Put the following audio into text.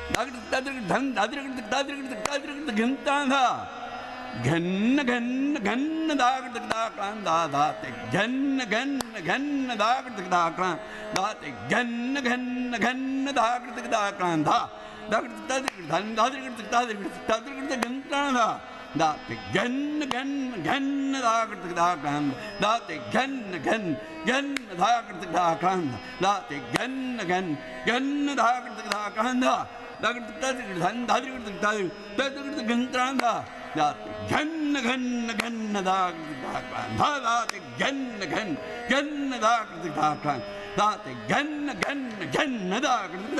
धन दादृगृत घंटा था घन घन घन दागृत दाकान दाते घन घन घन दागृत दाकान दाते घन घन घन दागृत दाकान धा दागृत धन दादृगृत घंटा था दाते घन घन घन दागृत दाकान दाते घन घन घन दागृत दाकान दाते घन घन घन दागृत दाकान धा धन दादृगृत घंटा था घन घन घन दाते घन घन घन दाते घन घन घन दाकृत